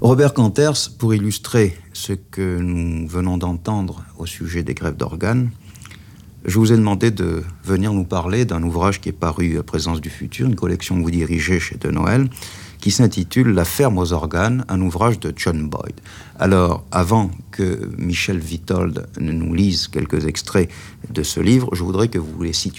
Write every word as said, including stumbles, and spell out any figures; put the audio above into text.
Robert Kanters, pour illustrer ce que nous venons d'entendre au sujet des greffes d'organes, je vous ai demandé de venir nous parler d'un ouvrage qui est paru à Présence du Futur, une collection que vous dirigez chez De Noël, qui s'intitule La ferme aux organes, un ouvrage de John Boyd. Alors, avant que Michel Vitold ne nous lise quelques extraits de ce livre, je voudrais que vous les situiez